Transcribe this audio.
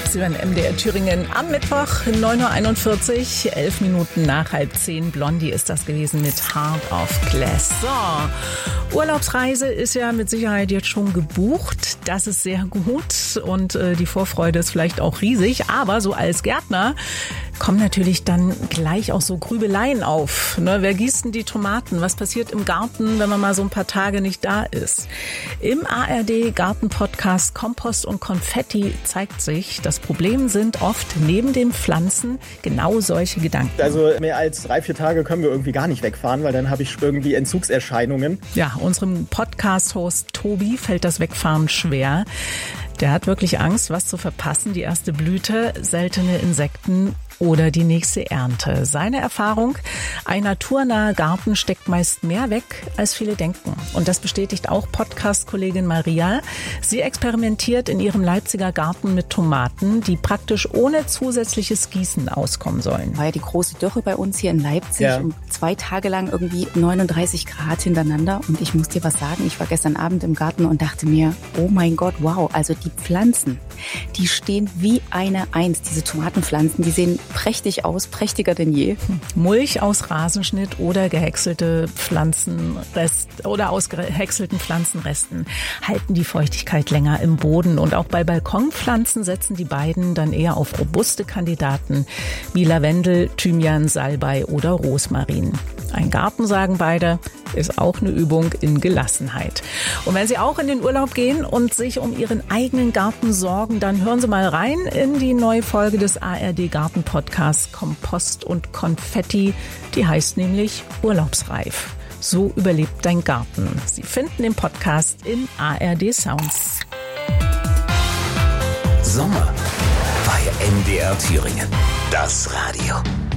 Sie hören MDR Thüringen am Mittwoch, 9.41 Uhr, 11 Minuten nach 9:30. Blondie ist das gewesen mit Heart of Glass. So, Urlaubsreise ist ja mit Sicherheit jetzt schon gebucht. Das ist sehr gut und die Vorfreude ist vielleicht auch riesig. Aber so als Gärtner kommen natürlich dann gleich auch so Grübeleien auf. Ne? Wer gießt denn die Tomaten? Was passiert im Garten, wenn man mal so ein paar Tage nicht da ist? Im ARD Garten-Podcast Kompost und Konfetti zeigt sich, das Problem sind oft neben den Pflanzen genau solche Gedanken. Also mehr als 3-4 Tage können wir irgendwie gar nicht wegfahren, weil dann habe ich irgendwie Entzugserscheinungen. Ja, unserem Podcast-Host Tobi fällt das Wegfahren schwer. Der hat wirklich Angst, was zu verpassen. Die erste Blüte, seltene Insekten oder die nächste Ernte. Seine Erfahrung, ein naturnaher Garten steckt meist mehr weg, als viele denken. Und das bestätigt auch Podcast-Kollegin Maria. Sie experimentiert in ihrem Leipziger Garten mit Tomaten, die praktisch ohne zusätzliches Gießen auskommen sollen. War ja die große Dürre bei uns hier in Leipzig. Ja. Und 2 Tage lang irgendwie 39 Grad hintereinander. Und ich muss dir was sagen, ich war gestern Abend im Garten und dachte mir, oh mein Gott, wow, also die Pflanzen, die stehen wie eine Eins. Diese Tomatenpflanzen, die sehen prächtig aus, prächtiger denn je. Mulch aus Rasenschnitt oder gehäckselte aus gehäckselten Pflanzenresten halten die Feuchtigkeit länger im Boden. Und auch bei Balkonpflanzen setzen die beiden dann eher auf robuste Kandidaten wie Lavendel, Thymian, Salbei oder Rosmarin. Ein Garten, sagen beide, ist auch eine Übung in Gelassenheit. Und wenn Sie auch in den Urlaub gehen und sich um Ihren eigenen Garten sorgen, dann hören Sie mal rein in die neue Folge des ARD Garten-Podcasts Kompost und Konfetti. Die heißt nämlich Urlaubsreif. So überlebt dein Garten. Sie finden den Podcast in ARD Sounds. Sommer bei MDR Thüringen. Das Radio.